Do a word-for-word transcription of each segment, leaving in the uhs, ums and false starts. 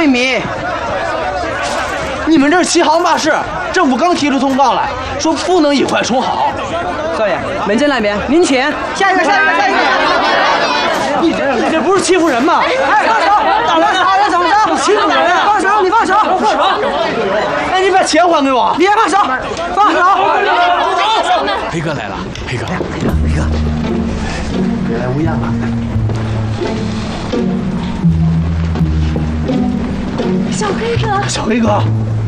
米。你们这是欺行霸市！政府刚提出通告来说不能以坏充好。少爷，门进来边，您请。下一个，下一个，下一个。你这你这不是欺负人吗？哎，放手！打人！打人！怎么着？你欺负人啊！放手！你放手！放手！哎，你把钱还给我！别放手！放手！ 黑哥来了，黑哥， 黑哥，黑哥，别来无恙了。 小黑哥， 小黑哥。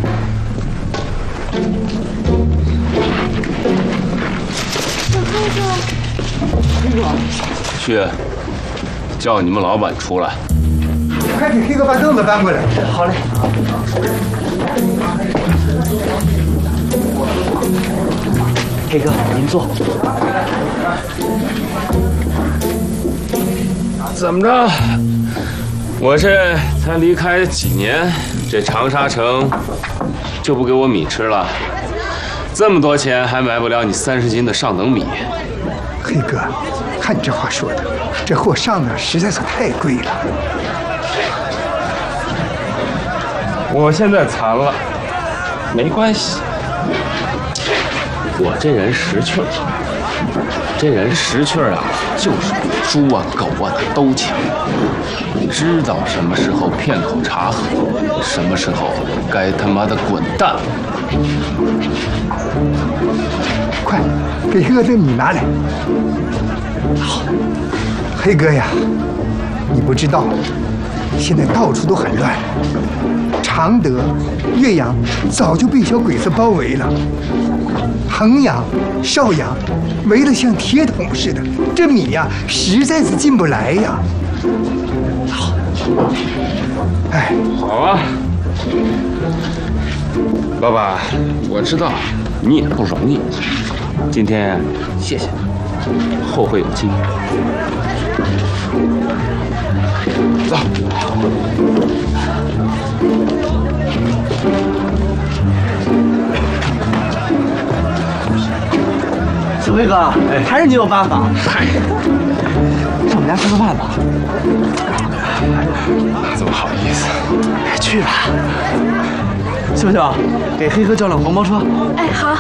小黑哥， 黑哥， 去叫你们老板出来。 快给黑哥把凳子搬过来。 好嘞。黑哥，您坐。 怎么着？我这才离开几年，这长沙城就不给我米吃了？这么多钱还买不了你三十斤的上等米。 黑哥，看你这话说的，这货上的实在是太贵了。 我现在残了，没关系。我这人识趣儿，这人识趣儿啊，就是比猪啊、狗啊都强。知道什么时候片口茶喝，什么时候该他妈的滚蛋。 快，给黑哥这米拿来。好，黑哥呀，你不知道，现在到处都很乱。常德、岳阳早就被小鬼子包围了，衡阳、邵阳围得像铁桶似的，这米呀，实在是进不来呀。好，哎， 好啊，老板，我知道你也不容易，今天谢谢你，后会有期。走。 小辉哥，还是你有办法。 嗨， 上我们家吃个饭吧。 怎么好意思？ 去吧。秀秀，给黑哥叫辆黄包车。 哎，好。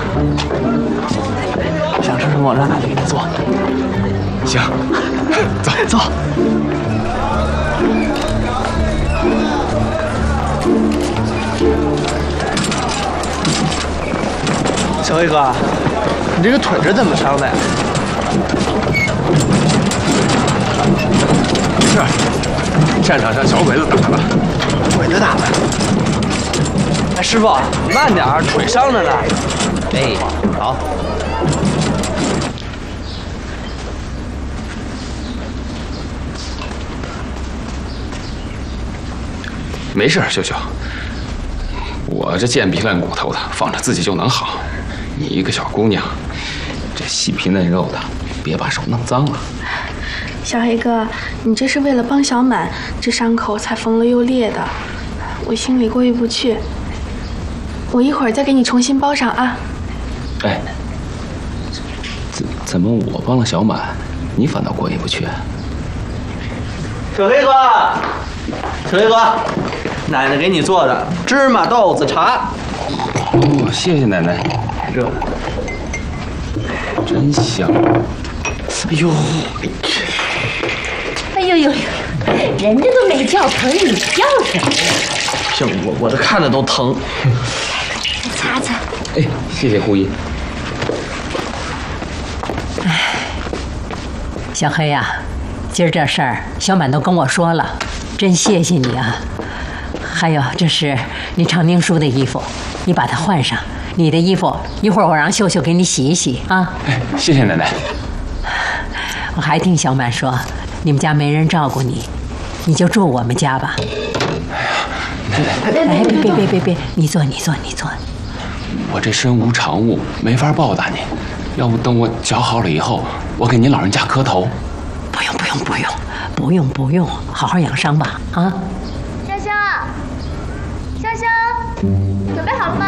想吃什么，让奶奶给你做。 行，走走。小辉哥，你这个腿是怎么伤的呀？ 是，战场上小鬼子打的。 鬼子打的？哎，师傅，慢点儿，腿伤着呢。 哎，好。 没事，秀秀，我这贱皮烂骨头的，放着自己就能好。你一个小姑娘，这细皮嫩肉的，别把手弄脏了。 小黑哥，你这是为了帮小满，这伤口才缝了又裂的，我心里过意不去。我一会儿再给你重新包上啊。 哎，怎怎么我帮了小满，你反倒过意不去？ 小黑哥，小黑哥，奶奶给你做的芝麻豆子茶。 哦，谢谢奶奶。 热的， 真香。 哎呦， 哎呦呦呦，人家都没叫疼，你叫什么呀？ 行，我我这看着都疼。 擦擦。 哎，谢谢护医。 哎，小黑呀、啊，今儿这事儿小满都跟我说了，真谢谢你啊。还有，这是你常宁叔的衣服，你把它换上。你的衣服一会儿我让秀秀给你洗一洗啊。 哎，谢谢奶奶。 我还听小满说，你们家没人照顾你，你就住我们家吧。 哎呀，奶奶， 哎，别别别别别，你坐你坐你坐。 我这身无长物，没法报答您。要不等我脚好了以后，我给您老人家磕头。 不用不用不用不用不用，好好养伤吧啊。 香香，香香，准备好了吗？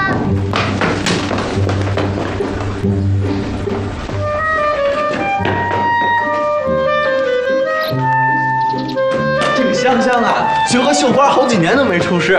这个香香啊，学个绣花好几年都没出师，